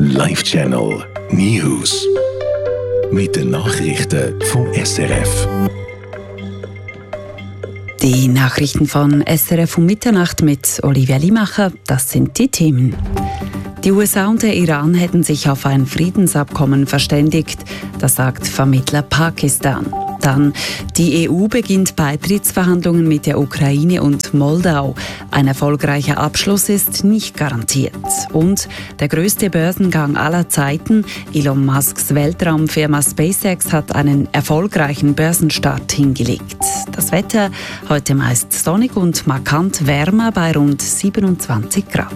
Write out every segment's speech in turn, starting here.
Live-Channel News. Mit den Nachrichten vom SRF. Die Nachrichten von SRF um Mitternacht mit Olivia Limacher, das sind die Themen. Die USA und der Iran hätten sich auf ein Friedensabkommen verständigt, das sagt Vermittler Pakistan. Dann, die EU beginnt Beitrittsverhandlungen mit der Ukraine und Moldau. Ein erfolgreicher Abschluss ist nicht garantiert. Und der größte Börsengang aller Zeiten, Elon Musks Weltraumfirma SpaceX hat einen erfolgreichen Börsenstart hingelegt. Das Wetter heute meist sonnig und markant wärmer bei rund 27 Grad.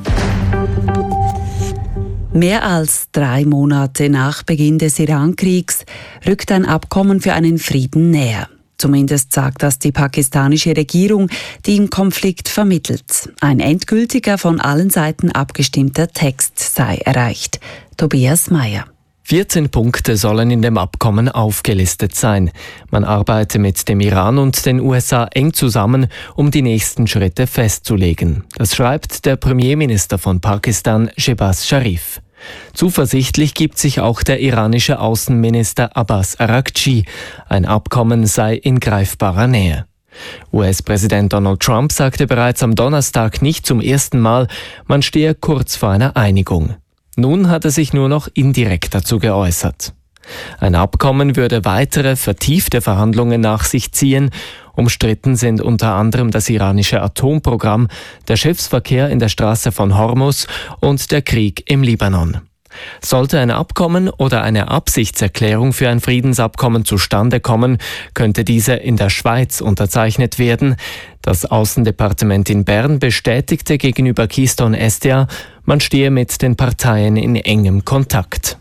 Mehr als 3 Monate nach Beginn des Iran-Kriegs rückt ein Abkommen für einen Frieden näher. Zumindest sagt das die pakistanische Regierung, die im Konflikt vermittelt. Ein endgültiger, von allen Seiten abgestimmter Text sei erreicht. Tobias Meyer. 14 Punkte sollen in dem Abkommen aufgelistet sein. Man arbeite mit dem Iran und den USA eng zusammen, um die nächsten Schritte festzulegen. Das schreibt der Premierminister von Pakistan, Shehbaz Sharif. Zuversichtlich gibt sich auch der iranische Außenminister Abbas Araghchi. Ein Abkommen sei in greifbarer Nähe. US-Präsident Donald Trump sagte bereits am Donnerstag nicht zum ersten Mal, man stehe kurz vor einer Einigung. Nun hat er sich nur noch indirekt dazu geäußert. Ein Abkommen würde weitere, vertiefte Verhandlungen nach sich ziehen. Umstritten sind unter anderem das iranische Atomprogramm, der Schiffsverkehr in der Straße von Hormuz und der Krieg im Libanon. Sollte ein Abkommen oder eine Absichtserklärung für ein Friedensabkommen zustande kommen, könnte diese in der Schweiz unterzeichnet werden. Das Außendepartement in Bern bestätigte gegenüber Keystone SDA, man stehe mit den Parteien in engem Kontakt.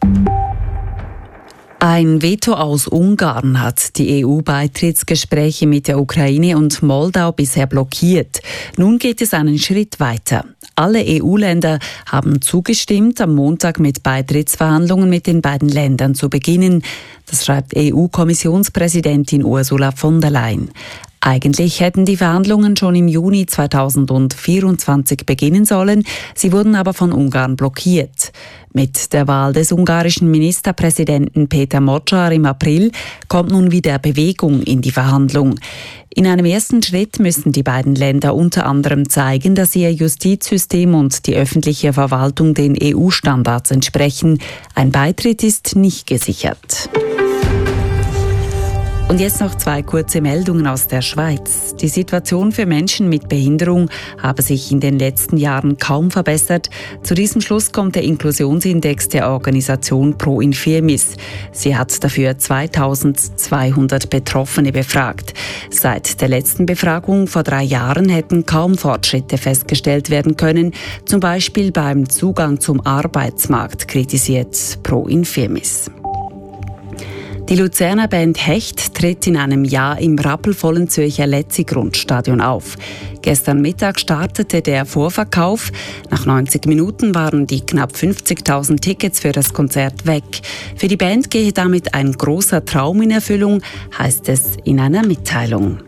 Ein Veto aus Ungarn hat die EU-Beitrittsgespräche mit der Ukraine und Moldau bisher blockiert. Nun geht es einen Schritt weiter. Alle EU-Länder haben zugestimmt, am Montag mit Beitrittsverhandlungen mit den beiden Ländern zu beginnen. Das schreibt EU-Kommissionspräsidentin Ursula von der Leyen. Eigentlich hätten die Verhandlungen schon im Juni 2024 beginnen sollen, sie wurden aber von Ungarn blockiert. Mit der Wahl des ungarischen Ministerpräsidenten Péter Magyar im April kommt nun wieder Bewegung in die Verhandlung. In einem ersten Schritt müssen die beiden Länder unter anderem zeigen, dass ihr Justizsystem und die öffentliche Verwaltung den EU-Standards entsprechen. Ein Beitritt ist nicht gesichert. Und jetzt noch 2 kurze Meldungen aus der Schweiz. Die Situation für Menschen mit Behinderung habe sich in den letzten Jahren kaum verbessert. Zu diesem Schluss kommt der Inklusionsindex der Organisation Pro Infirmis. Sie hat dafür 2200 Betroffene befragt. Seit der letzten Befragung vor 3 Jahren hätten kaum Fortschritte festgestellt werden können, zum Beispiel beim Zugang zum Arbeitsmarkt, kritisiert Pro Infirmis. Die Luzerner Band Hecht tritt in einem Jahr im rappelvollen Zürcher Letzigrund-Stadion auf. Gestern Mittag startete der Vorverkauf. Nach 90 Minuten waren die knapp 50.000 Tickets für das Konzert weg. Für die Band gehe damit ein großer Traum in Erfüllung, heißt es in einer Mitteilung.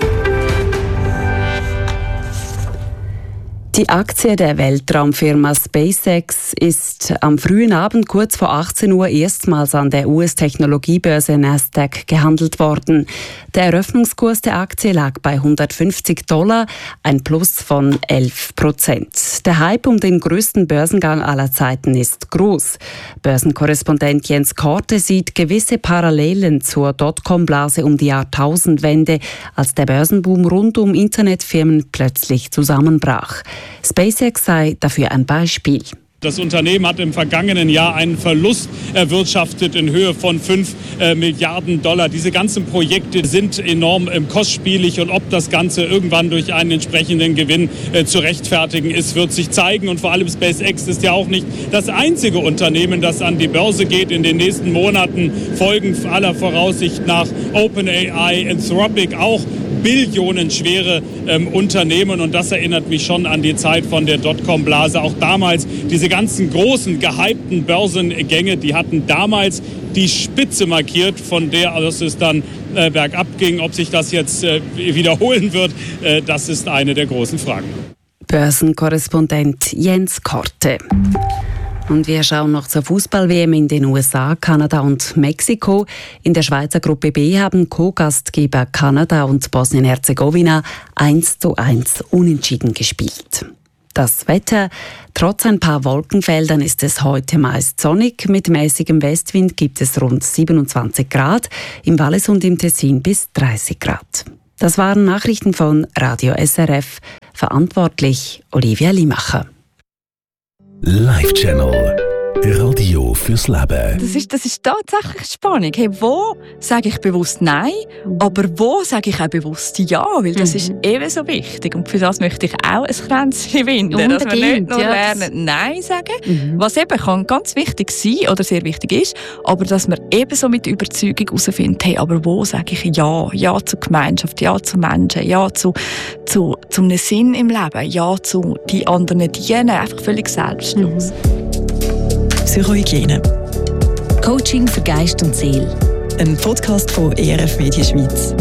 Die Aktie der Weltraumfirma SpaceX ist am frühen Abend kurz vor 18 Uhr erstmals an der US-Technologiebörse Nasdaq gehandelt worden. Der Eröffnungskurs der Aktie lag bei $150, ein Plus von 11%. Der Hype um den größten Börsengang aller Zeiten ist groß. Börsenkorrespondent Jens Korte sieht gewisse Parallelen zur Dotcom-Blase um die Jahrtausendwende, als der Börsenboom rund um Internetfirmen plötzlich zusammenbrach. SpaceX sei dafür ein Beispiel. Das Unternehmen hat im vergangenen Jahr einen Verlust erwirtschaftet in Höhe von $5 Milliarden. Diese ganzen Projekte sind enorm kostspielig und ob das Ganze irgendwann durch einen entsprechenden Gewinn zu rechtfertigen ist, wird sich zeigen. Und vor allem SpaceX ist ja auch nicht das einzige Unternehmen, das an die Börse geht. In den nächsten Monaten folgen aller Voraussicht nach OpenAI, Anthropic auch billionenschwere Unternehmen. Und das erinnert mich schon an die Zeit von der Dotcom-Blase. Auch damals diese ganzen großen, gehypten Börsengänge, die hatten damals die Spitze markiert, von der aus es dann bergab ging. Ob sich das jetzt wiederholen wird, das ist eine der großen Fragen. Börsenkorrespondent Jens Korte. Und wir schauen noch zur Fußball-WM in den USA, Kanada und Mexiko. In der Schweizer Gruppe B haben Co-Gastgeber Kanada und Bosnien-Herzegowina 1:1 unentschieden gespielt. Das Wetter: Trotz ein paar Wolkenfeldern ist es heute meist sonnig. Mit mäßigem Westwind gibt es rund 27 Grad, im Wallis und im Tessin bis 30 Grad. Das waren Nachrichten von Radio SRF. Verantwortlich Olivia Limacher. Live Channel. Radio fürs Leben. Das ist tatsächlich spannend. Hey, wo sage ich bewusst Nein, aber wo sage ich auch bewusst Ja? Weil das ist ebenso wichtig. Und für das möchte ich auch ein Kränzchen winden. Dass wir nicht nur lernen, Nein sagen, was eben kann ganz wichtig sein oder sehr wichtig ist, aber dass wir ebenso mit Überzeugung herausfinden, hey, aber wo sage ich Ja? Ja zur Gemeinschaft, Ja zu Menschen, Ja zu einem Sinn im Leben, Ja zu die anderen dienen, einfach völlig selbstlos. Psychohygiene. Coaching für Geist und Seele. Ein Podcast von ERF Media Schweiz.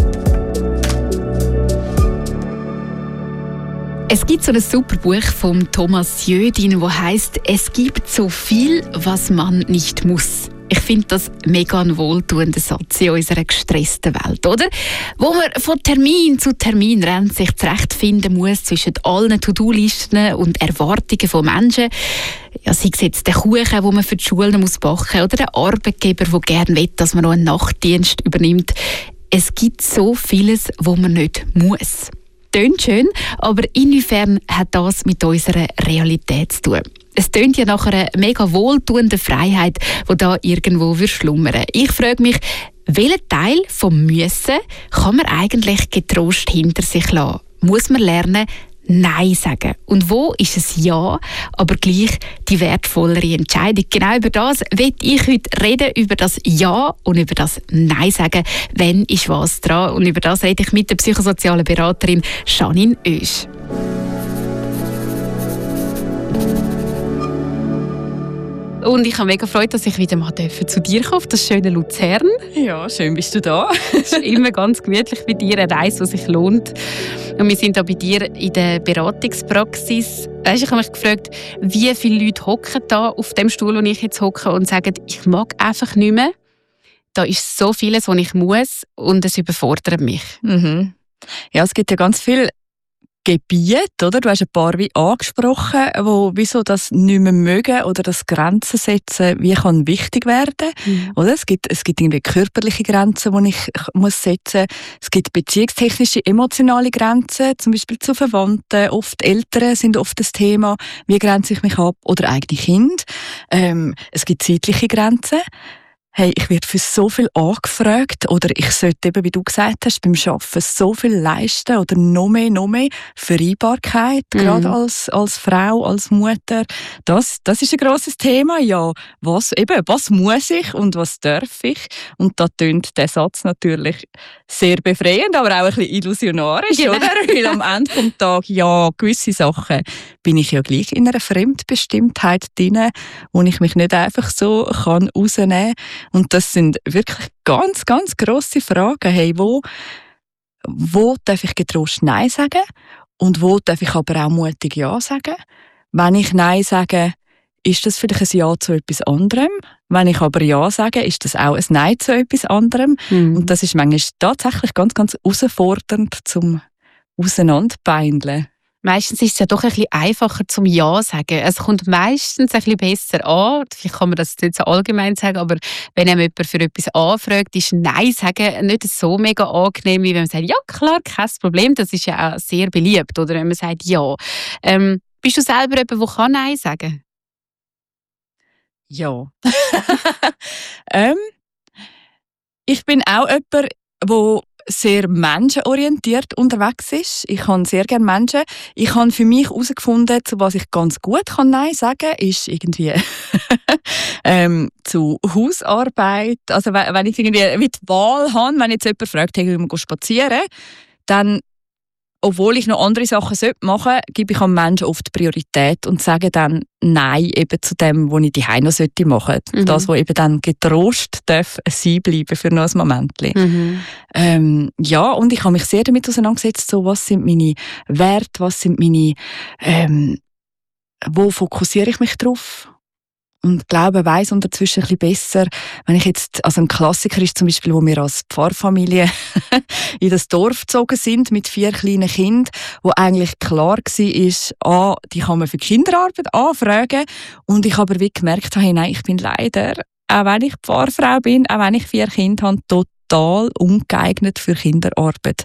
Es gibt so ein super Buch von Thomas Jödin, das heisst «Es gibt so viel, was man nicht muss». Ich finde das mega ein wohltuender Satz in unserer gestressten Welt, oder? Wo man von Termin zu Termin rennt, sich zurechtfinden muss zwischen allen To-Do-Listen und Erwartungen von Menschen. Ja, sei es jetzt der Kuchen, den man für die Schulen backen muss, oder der Arbeitgeber, der gerne will, dass man noch einen Nachtdienst übernimmt. Es gibt so vieles, was man nicht muss. Tönt schön, aber inwiefern hat das mit unserer Realität zu tun? Es tönt ja nach einer mega wohltuenden Freiheit, die da irgendwo schlummern. Ich frage mich, welchen Teil vom Müssen kann man eigentlich getrost hinter sich lassen? Muss man lernen, Nein sagen? Und wo ist es Ja, aber gleich die wertvollere Entscheidung? Genau über das will ich heute reden, über das Ja und über das Nein sagen. Wenn ist was dran? Und über das rede ich mit der psychosozialen Beraterin Janine Oesch. Und ich habe mega Freude, dass ich wieder mal zu dir komme, auf das schöne Luzern. Ja, schön bist du da. Es ist immer ganz gemütlich bei dir, eine Reise, die sich lohnt. Und wir sind da bei dir in der Beratungspraxis. Weißt, ich habe mich gefragt, wie viele Leute hocken da auf dem Stuhl, wo ich jetzt hocke, und sagen, ich mag einfach nicht mehr. Da ist so vieles, was ich muss, und es überfordert mich. Mhm. Ja, es gibt ja ganz viele Gebiete, oder? Du hast ein paar wie angesprochen, wo wieso das nicht mehr mögen oder das Grenzen setzen, wie kann wichtig werden, oder? Es gibt irgendwie körperliche Grenzen, die ich muss setzen. Es gibt beziehungstechnische, emotionale Grenzen, zum Beispiel zu Verwandten. Oft Eltern sind oft das Thema. Wie grenze ich mich ab? Oder eigene Kinder. Es gibt zeitliche Grenzen. Hey, ich werde für so viel angefragt, oder ich sollte eben, wie du gesagt hast, beim Arbeiten so viel leisten oder noch mehr Vereinbarkeit, gerade als Frau, als Mutter. Das ist ein grosses Thema, ja. Was muss ich und was darf ich? Und da tönt der Satz natürlich sehr befreiend, aber auch ein bisschen illusionarisch, oder? Weil am Ende vom Tag, ja, gewisse Sachen bin ich ja gleich in einer Fremdbestimmtheit drin, wo ich mich nicht einfach so rausnehmen kann. Und das sind wirklich ganz, ganz grosse Fragen. Hey, wo darf ich getrost Nein sagen? Und wo darf ich aber auch mutig Ja sagen? Wenn ich Nein sage, ist das vielleicht ein Ja zu etwas anderem? Wenn ich aber Ja sage, ist das auch ein Nein zu etwas anderem? Und das ist manchmal tatsächlich ganz, ganz herausfordernd zum Auseinanderbeindeln. Meistens ist es ja doch ein bisschen einfacher zum Ja sagen. Es kommt meistens ein bisschen besser an. Vielleicht kann man das nicht so allgemein sagen, aber wenn jemand für etwas anfragt, ist Nein sagen nicht so mega angenehm, wie wenn man sagt, ja klar, kein Problem. Das ist ja auch sehr beliebt, oder wenn man sagt Ja. Bist du selber jemand, der Nein sagen kann? Ja. Ich bin auch jemand, der sehr menschenorientiert unterwegs ist. Ich habe sehr gerne Menschen. Ich habe für mich herausgefunden, zu was ich ganz gut Nein sagen kann, ist irgendwie zu Hausarbeit. Also wenn ich irgendwie die Wahl habe, wenn jetzt jemand fragt, hey, wir spazieren, dann, obwohl ich noch andere Sachen machen sollte, gebe ich am Menschen oft Priorität und sage dann Nein eben zu dem, was ich daheim noch machen sollte. Das, was eben dann getrost darf sein bleiben für noch ein Momentchen. Ja, und ich habe mich sehr damit auseinandergesetzt, so, was sind meine Werte, was sind meine, wo fokussiere ich mich drauf? Und glaube, weiss und dazwischen ein bisschen besser, wenn ich jetzt, also ein Klassiker ist zum Beispiel, wo wir als Pfarrfamilie in das Dorf gezogen sind mit 4 kleinen Kindern, wo eigentlich klar war, die kann man für Kinderarbeit anfragen. Und ich aber wie gemerkt habe, nein, ich bin leider, auch wenn ich Pfarrfrau bin, auch wenn ich 4 Kinder habe, total ungeeignet für Kinderarbeit.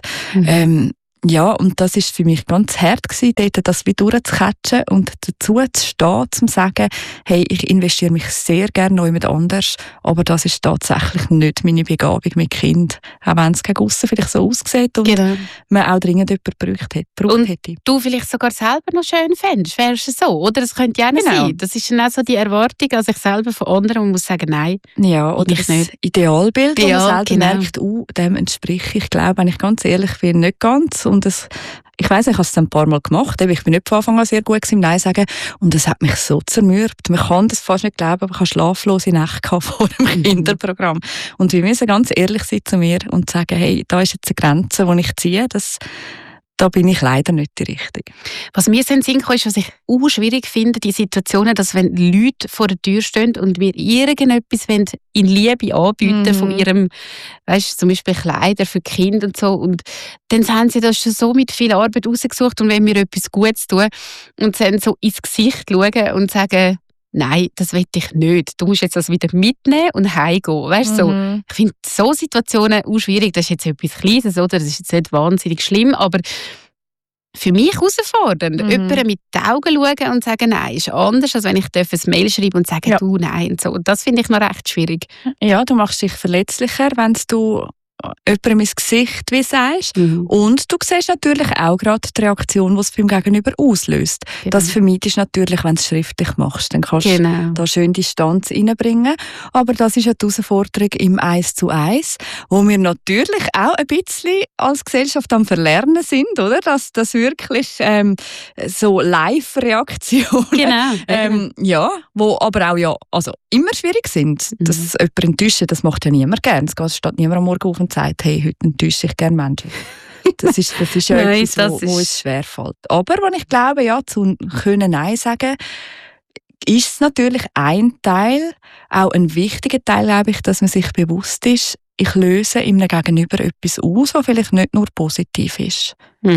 Ja, und das ist für mich ganz hart gewesen, dort das wie durchzucatchen und dazu zu stehen, zu sagen, hey, ich investiere mich sehr gerne noch jemand anders, aber das ist tatsächlich nicht meine Begabung mit Kind, auch wenn es gegen aussen vielleicht so aussieht und man auch dringend jemanden gebraucht hätte. Du vielleicht sogar selber noch schön fändest, wärst du so, oder? Das könnte ja auch sein. Das ist dann auch so die Erwartung an sich selber von anderen, und muss sagen, nein. Ja, oder das nicht. Idealbild, wo man selber merkt, dem entspreche ich, glaube, wenn ich ganz ehrlich bin, nicht ganz. Und ich weiss, ich habe es ein paar Mal gemacht. Ich bin nicht von Anfang an sehr gut im Nein sagen. Und es hat mich so zermürbt. Man kann das fast nicht glauben, aber ich habe schlaflose Nächte vor dem Kinderprogramm. Und wir müssen ganz ehrlich sein zu mir und sagen, hey, da ist jetzt eine Grenze, die ich ziehe. Da bin ich leider nicht die Richtige. Was mir so in den Sinn kommt, ist, was ich auch schwierig finde, die Situationen, dass wenn Leute vor der Tür stehen und mir irgendetwas in Liebe anbieten von ihrem, weißt, zum Beispiel Kleider für Kinder und so, und dann haben sie das schon so mit viel Arbeit rausgesucht und wenn mir etwas Gutes tun und dann so ins Gesicht schauen und sagen, nein, das will ich nicht. Du musst jetzt das wieder mitnehmen und heimgehen. Weißt, so. Ich finde so Situationen auch schwierig. Das ist jetzt etwas Kleines, oder? Das ist jetzt nicht wahnsinnig schlimm, aber für mich herausfordernd. Jemandem mit den Augen schauen und sagen, nein, ist anders, als wenn ich ein Mail schreiben und sagen, du, nein. Und so. Das finde ich noch recht schwierig. Ja, du machst dich verletzlicher, wenn du jemandem ins Gesicht wie sagst. Und du siehst natürlich auch gerade die Reaktion, die es beim Gegenüber auslöst. Genau. Das vermeidest du natürlich, wenn du es schriftlich machst. Dann kannst du da schön Distanz reinbringen. Aber das ist ja die Herausforderung im 1:1, wo wir natürlich auch ein bisschen als Gesellschaft am Verlernen sind, oder? Dass das wirklich so Live-Reaktionen, wo aber auch also immer schwierig sind. Dass jemand enttäuschen, das macht ja niemand gern. Es steht niemand am Morgen auf und sagt, hey, heute enttäusche ich gerne Menschen. Das ist ja etwas, wo es schwerfällt. Aber wenn ich glaube, ja, zu können Nein sagen, ist es natürlich ein Teil, auch ein wichtiger Teil, glaube ich, dass man sich bewusst ist, ich löse ihm Gegenüber etwas aus, was vielleicht nicht nur positiv ist.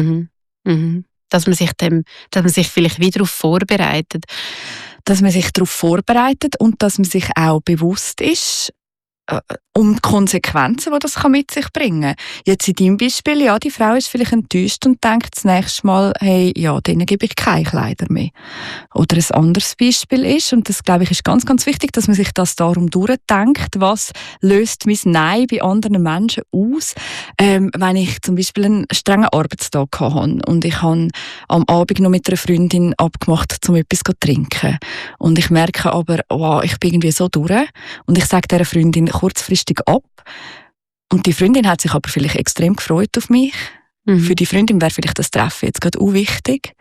Dass man sich vielleicht wieder darauf vorbereitet. Dass man sich darauf vorbereitet und dass man sich auch bewusst ist, um die Konsequenzen, die das mit sich bringen kann. Jetzt in deinem Beispiel, ja, die Frau ist vielleicht enttäuscht und denkt das nächste Mal, hey, ja, denen gebe ich keine Kleider mehr. Oder ein anderes Beispiel ist, und das, glaube ich, ist ganz, ganz wichtig, dass man sich das darum durchdenkt, was löst mein Nein bei anderen Menschen aus, wenn ich zum Beispiel einen strengen Arbeitstag hatte und ich habe am Abend noch mit einer Freundin abgemacht, um etwas zu trinken. Und ich merke aber, wow, ich bin irgendwie so durch und ich sage dieser Freundin kurzfristig ab. Und die Freundin hat sich aber vielleicht extrem gefreut auf mich. Für die Freundin wäre vielleicht das Treffen jetzt gerade auch wichtig.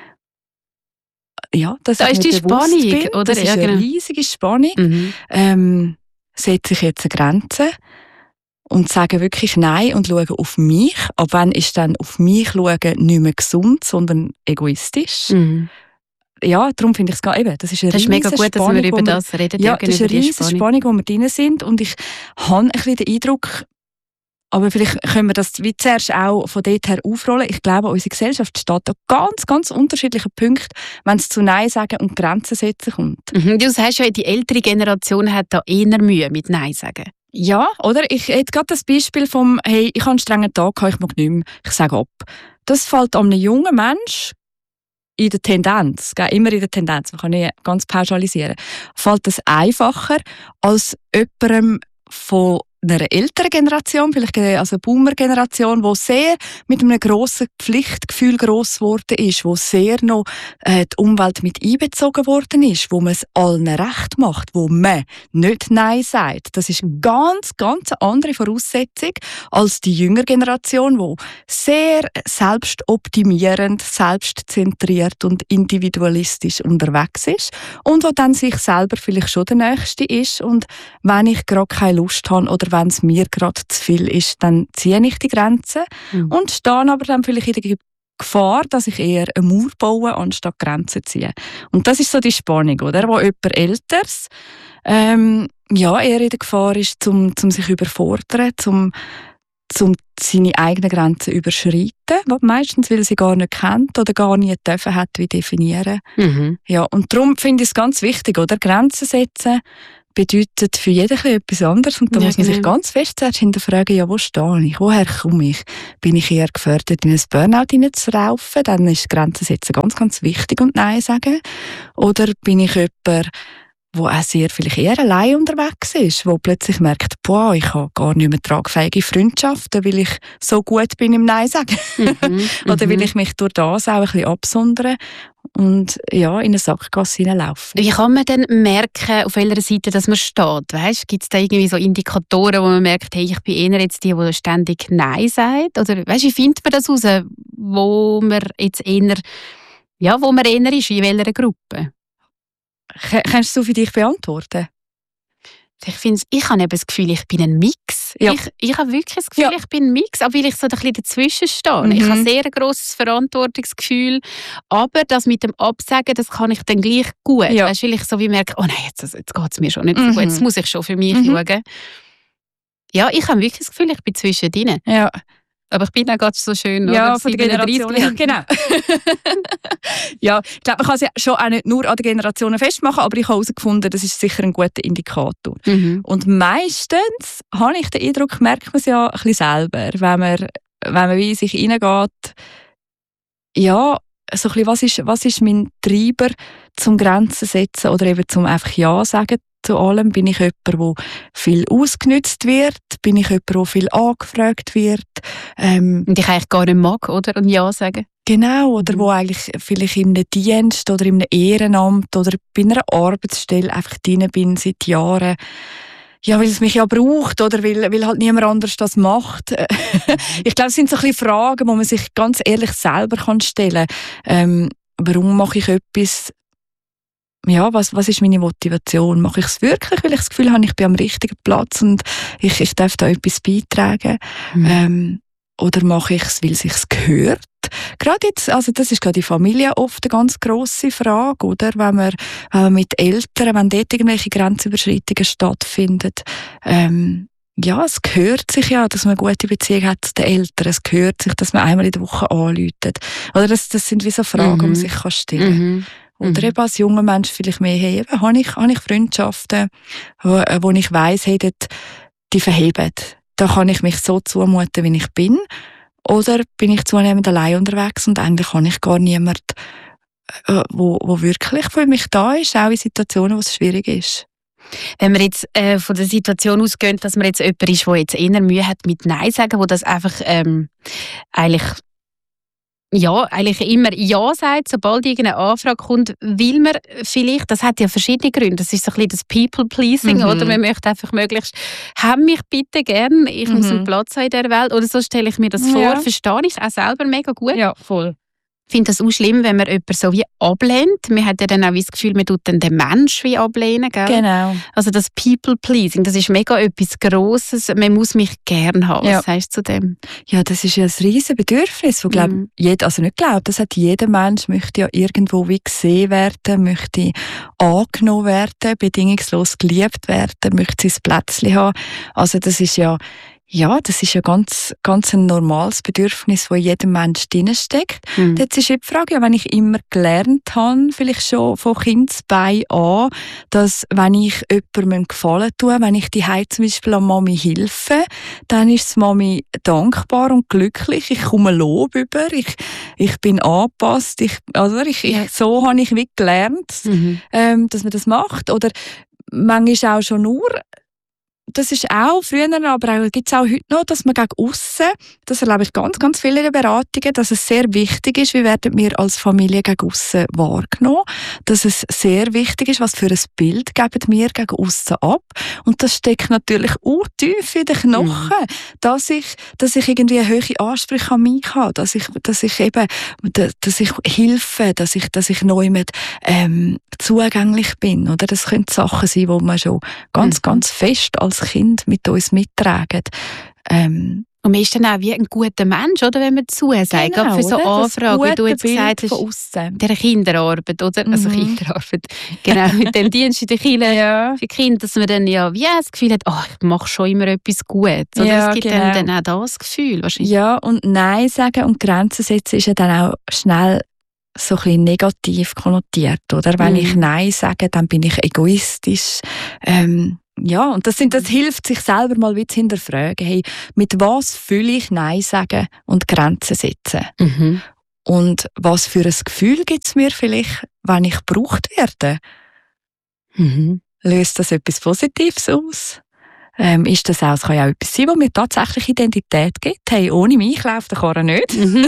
Ja, das da ist die Spannung, oder? Das ist eine riesige Spannung. Setze ich jetzt eine Grenze und sage wirklich Nein und schaue auf mich. Ab wann ist dann auf mich schauen nicht mehr gesund, sondern egoistisch? Ja, darum finde ich es eben, das ist mega gut, dass wir über das reden. Ja, das ist eine riesige Spannung, wo wir drin sind. Und ich habe ein bisschen den Eindruck, aber vielleicht können wir das wie zuerst auch von dort her aufrollen. Ich glaube, unsere Gesellschaft steht an ganz, ganz unterschiedlichen Punkten, wenn es zu Nein sagen und Grenzen setzen kommt. Du sagst ja, die ältere Generation hat da eher Mühe mit Nein sagen. Ja, oder? Ich hätte gerade das Beispiel vom, hey, ich habe einen strengen Tag, ich mag nicht mehr, ich sage ab. Das fällt einem jungen Menschen in der Tendenz, immer in der Tendenz, man kann nicht ganz pauschalisieren, fällt es einfacher als jemandem von einer älteren Generation, vielleicht also eine Boomer-Generation, die sehr mit einem grossen Pflichtgefühl gross geworden ist, wo sehr noch die Umwelt mit einbezogen worden ist, wo man es allen recht macht, wo man nicht Nein sagt. Das ist eine ganz, ganz andere Voraussetzung als die jüngere Generation, die sehr selbstoptimierend, selbstzentriert und individualistisch unterwegs ist und wo dann sich selber vielleicht schon der Nächste ist und wenn ich gerade keine Lust habe oder wenn es mir gerade zu viel ist, dann ziehe ich die Grenze und stehe aber dann vielleicht in der Gefahr, dass ich eher eine Mauer baue, anstatt Grenzen ziehe. Und das ist so die Spannung, oder? Wo jemand Älteres eher in der Gefahr ist, zum sich überfordern, zum seine eigenen Grenzen überschreiten, meistens, weil sie gar nicht kennt oder gar nie dürfen hat, wie definieren. Mhm. Ja, und darum finde ich es ganz wichtig, oder? Grenzen setzen bedeutet für jeden etwas anderes. Und da muss man sich ganz fest zuerst hinterfragen, ja, wo stehe ich? Woher komme ich? Bin ich eher gefördert, in ein Burnout hineinzuraufen? Dann ist Grenzen setzen ganz, ganz wichtig und Nein sagen. Oder bin ich jemand, wo auch vielleicht eher allein unterwegs ist, wo plötzlich merkt, boah, ich habe gar nicht mehr tragfähige Freundschaften, weil ich so gut bin im Nein sagen. Oder weil ich mich durch das auch ein bisschen absondere und in eine Sackgasse hineinlaufe. Wie kann man denn merken, auf welcher Seite dass man steht? Gibt es da irgendwie so Indikatoren, wo man merkt, hey, ich bin eher jetzt die ständig Nein sagt? Oder wie findet man das raus, wo man jetzt eher, wo man eher ist, in welcher Gruppe? Kannst du für dich beantworten? Ich habe eben das Gefühl, ich bin ein Mix. Ja. Ich habe wirklich das Gefühl, ich bin ein Mix, aber weil ich so ein bisschen dazwischen stehe. Ich habe sehr ein grosses Verantwortungsgefühl, aber das mit dem Absagen, das kann ich dann gleich gut. Ja. Weißt, weil ich so wie merke, oh nein, jetzt geht es mir schon nicht so gut, jetzt muss ich schon für mich schauen. Ja, ich habe wirklich das Gefühl, ich bin zwischendrin. Ja. Aber ich bin auch ganz so schön, ja, von der Generation. Ja, genau. Ja, ich glaube, man kann es ja schon auch nicht nur an den Generationen festmachen, aber ich habe herausgefunden, das ist sicher ein guter Indikator. Und meistens habe ich den Eindruck, merkt man es ja ein bisschen selber, wenn man wie in sich hineingeht, ja, so ein bisschen, was ist mein Treiber zum Grenzen setzen oder eben zum einfach Ja sagen zu allem? Bin ich jemand, der viel ausgenutzt wird? Bin ich jemand, der viel angefragt wird? Und ich eigentlich gar nicht mag, oder? Und Ja sagen. Genau, oder wo eigentlich vielleicht in einem Dienst oder in einem Ehrenamt oder bei einer Arbeitsstelle einfach drin bin seit Jahren. Ja, weil es mich ja braucht oder weil halt niemand anders das macht. Ich glaube, es sind so ein bisschen Fragen, die man sich ganz ehrlich selber stellen kann. Warum mache ich etwas? Ja, was ist meine Motivation? Mache ich es wirklich, weil ich das Gefühl habe, ich bin am richtigen Platz und ich darf da etwas beitragen? Oder mache ich es, weil es sich gehört? Gerade jetzt, also das ist gerade in Familie oft eine ganz grosse Frage, oder? Wenn man mit Eltern, wenn dort irgendwelche Grenzüberschreitungen stattfinden, es gehört sich ja, dass man eine gute Beziehung hat zu den Eltern. Es gehört sich, dass man einmal in der Woche anruft. Oder das sind wie so Fragen, die man sich stellen kann. Oder eben als junger Mensch vielleicht mehr, hey, habe ich Freundschaften, wo ich weiss, hey, die verheben. Da kann ich mich so zumuten, wie ich bin. Oder bin ich zunehmend allein unterwegs und eigentlich habe ich gar niemanden, wo wirklich für mich da ist, auch in Situationen, wo es schwierig ist. Wenn wir jetzt von der Situation ausgehen, dass man jetzt jemand ist, der jetzt eher Mühe hat mit Nein sagen, wo das einfach eigentlich immer Ja sagt, sobald irgendeine Anfrage kommt, will man vielleicht, das hat ja verschiedene Gründe, das ist so ein bisschen das People-Pleasing, oder man möchte einfach möglichst, hab mich bitte gern, ich muss einen Platz haben in dieser Welt, oder so stelle ich mir das vor, verstehe ich auch selber mega gut. Ja, voll. Ich finde das auch schlimm, wenn man jemanden so wie ablehnt. Man hat ja dann auch das Gefühl, man tut dann den Menschen wie ablehnen. Gell? Genau. Also das People-Pleasing, das ist mega etwas Grosses. Man muss mich gern haben. Was sagst du zu dem? Ja, das ist ja ein riesen Bedürfnis, wo das hat jeder Mensch, möchte ja irgendwo wie gesehen werden, möchte angenommen werden, bedingungslos geliebt werden, möchte sein Plätzchen haben. Also das ist ja ganz, ganz ein normales Bedürfnis, das in jedem Menschen drinsteckt. Jetzt ist die Frage, wenn ich immer gelernt habe, vielleicht schon von Kindesbein an, dass wenn ich jemandem Gefallen tue, wenn ich die zum Beispiel an Mami helfe, dann ist die Mami dankbar und glücklich. Ich komme Lob über, ich bin angepasst. So habe ich wie gelernt, dass man das macht. Oder manchmal auch schon nur, das ist auch früher, aber auch, gibt es auch heute noch, dass man gegen aussen, das erlebe ich ganz, ganz viele in den Beratungen, dass es sehr wichtig ist, wie werden wir als Familie gegen aussen wahrgenommen, dass es sehr wichtig ist, was für ein Bild geben wir gegen aussen ab. Und das steckt natürlich auch tief in den Knochen, dass ich irgendwie eine hohe Ansprüche an mich habe, dass ich helfe, dass ich neu mit zugänglich bin. Oder das können Sachen sein, die man schon ganz, ganz fest als Kind mit uns mittragen. Und man ist dann auch wie ein guter Mensch, oder, wenn man zusagt, Genau, für so Anfragen, wie du jetzt gesagt von hast, aussen. der Kinderarbeit, oder? Also Kinderarbeit, genau, mit dem Dienst in der Kirche für Kinder, dass man dann ja wie das Gefühl hat, ich mache schon immer etwas Gutes. Oder Ja, es gibt genau. dann auch das Gefühl wahrscheinlich. Ja, und Nein sagen und Grenzen setzen ist ja dann auch schnell so ein bisschen negativ konnotiert, oder? Wenn ich Nein sage, dann bin ich egoistisch. Und das hilft, sich selber mal wieder zu hinterfragen. Hey, mit was fühle ich Nein sagen und Grenzen setzen? Mhm. Und was für ein Gefühl gibt es mir vielleicht, wenn ich gebraucht werde? Mhm. Löst das etwas Positives aus? Ist das auch, es kann ja auch etwas sein, was mir tatsächlich Identität gibt. Hey, ohne mich läuft der Karren nicht.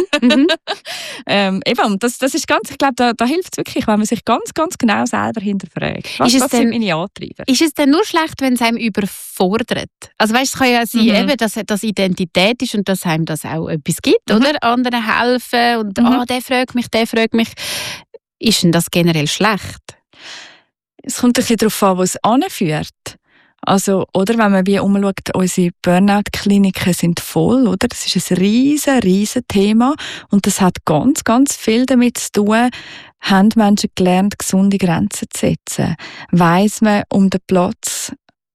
Eben, das ist ganz, ich glaube, da hilft es wirklich, wenn man sich ganz, ganz genau selber hinterfragt. Was sind meine Antreiber? Ist es denn nur schlecht, wenn es einem überfordert? Also weißt, es kann ja sein, eben, dass das Identität ist und dass einem das auch etwas gibt, oder? Anderen helfen und der fragt mich. Ist denn das generell schlecht? Es kommt ein bisschen darauf an, wo es anführt. Also, oder wenn man wie umschaut, unsere Burnout-Kliniken sind voll, oder? Das ist ein riesen Thema und das hat ganz, ganz viel damit zu tun, haben Menschen gelernt, gesunde Grenzen zu setzen? Weiss man um den Platz,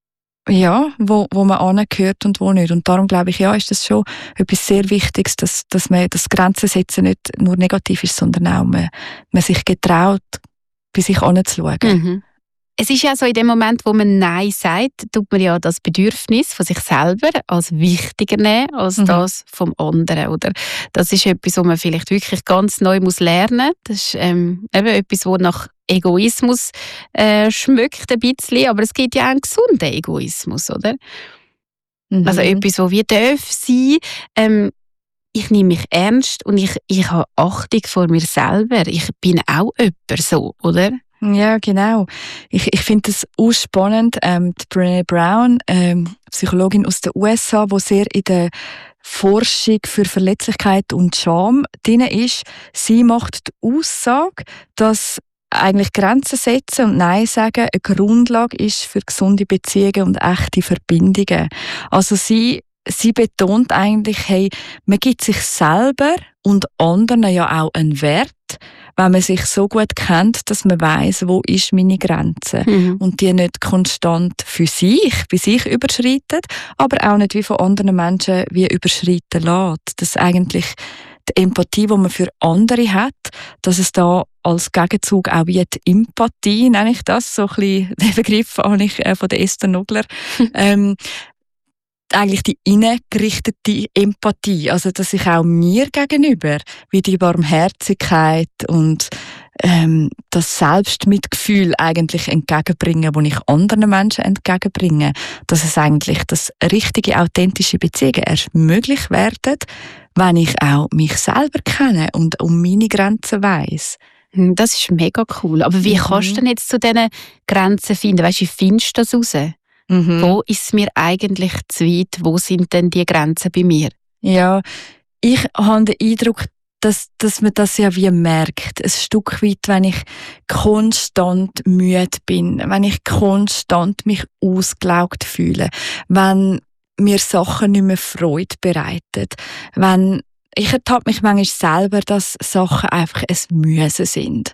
wo man angehört und wo nicht? Und darum glaube ich, ist das schon etwas sehr Wichtiges, dass man das Grenzen setzen nicht nur negativ ist, sondern auch man sich getraut, bei sich anzuschauen. Mhm. Es ist ja so, in dem Moment, wo man Nein sagt, tut man ja das Bedürfnis von sich selber als wichtiger nehmen als das vom anderen, oder? Das ist etwas, was man vielleicht wirklich ganz neu lernen muss. Das ist eben etwas, das nach Egoismus schmeckt ein bisschen, aber es gibt ja auch einen gesunden Egoismus, oder? Also etwas, das wie darf sein. Ich nehme mich ernst und ich habe Achtung vor mir selber. Ich bin auch jemand so, oder? Ja, genau. Ich finde das auch spannend. Die Brené Brown, Psychologin aus den USA, die sehr in der Forschung für Verletzlichkeit und Scham drin ist, sie macht die Aussage, dass eigentlich Grenzen setzen und Nein sagen eine Grundlage ist für gesunde Beziehungen und echte Verbindungen. Also sie betont eigentlich, hey, man gibt sich selber und anderen ja auch einen Wert, wenn man sich so gut kennt, dass man weiss, wo ist meine Grenze und die nicht konstant für sich, bei sich überschreitet, aber auch nicht wie von anderen Menschen wie überschreiten lässt. Dass eigentlich die Empathie, die man für andere hat, dass es da als Gegenzug auch wie die Empathie, nenne ich das, so ein bisschen, den Begriff habe ich von der Esther Nogler, eigentlich die innengerichtete Empathie, also dass ich auch mir gegenüber wie die Barmherzigkeit und das Selbstmitgefühl eigentlich entgegenbringe, das ich anderen Menschen entgegenbringe, dass es eigentlich das richtige, authentische Beziehungen erst möglich werden, wenn ich auch mich selber kenne und um meine Grenzen weiss. Das ist mega cool. Aber wie kannst du denn jetzt zu diesen Grenzen finden? Weißt du, wie findest du das raus? Wo ist es mir eigentlich zu weit? Wo sind denn die Grenzen bei mir? Ja, ich habe den Eindruck, dass man das ja wie merkt. Ein Stück weit, wenn ich konstant müde bin, wenn ich konstant mich ausgelaugt fühle, wenn mir Sachen nicht mehr Freude bereiten, wenn ich ertappe mich manchmal selber, dass Sachen einfach ein Müssen sind.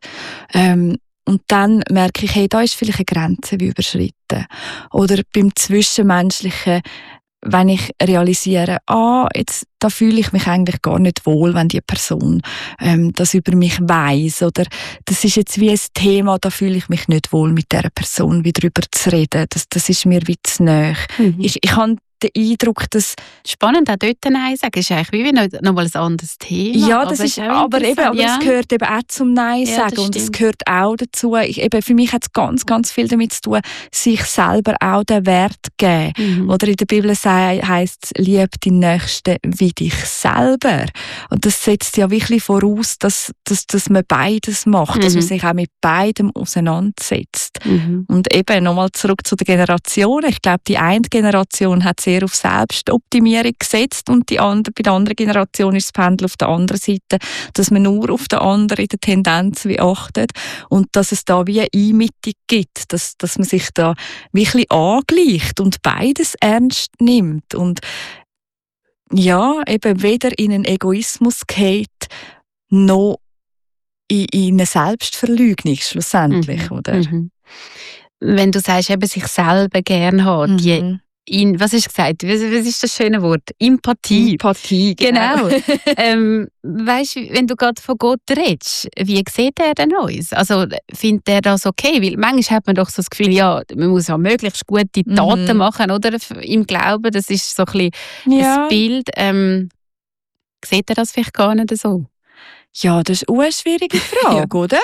Und dann merke ich, hey, da ist vielleicht eine Grenze wie überschritten. Oder beim Zwischenmenschlichen, wenn ich realisiere, da fühle ich mich eigentlich gar nicht wohl, wenn die Person das über mich weiss. Oder das ist jetzt wie ein Thema, da fühle ich mich nicht wohl, mit dieser Person wie darüber zu reden. Das ist mir wie zu nahe. Ich habe den Eindruck, dass... Spannend, auch dort Nein sagen, ist eigentlich wie nochmal ein anderes Thema. Ja, das ist aber es gehört eben auch zum Nein sagen und es gehört auch dazu, für mich hat es ganz, ganz viel damit zu tun, sich selber auch den Wert geben. Oder in der Bibel heisst es, lieb deinen Nächsten wie dich selber. Und das setzt ja wirklich voraus, dass man beides macht, dass man sich auch mit beidem auseinandersetzt. Und eben nochmal zurück zu der Generation. Ich glaube, die eine Generation hat sehr auf Selbstoptimierung gesetzt und bei der anderen Generation ist das Pendel auf der anderen Seite, dass man nur auf den anderen in der Tendenz wie achtet und dass es da wie eine Einmittung gibt, dass man sich da wirklich angleicht und beides ernst nimmt. Und ja, eben weder in einen Egoismus geht, noch in eine Selbstverleugnung schlussendlich, oder? Wenn du sagst, eben sich selber gerne haben, was hast du gesagt? Was ist das schöne Wort? Empathie, genau. Weißt du, wenn du gerade von Gott redest, wie sieht er denn uns? Also findet er das okay? Weil manchmal hat man doch so das Gefühl, ja, man muss ja möglichst gute Taten machen, oder? Im Glauben, das ist so ein bisschen das Bild. Sieht er das vielleicht gar nicht so? Ja, das ist eine schwierige Frage, oder?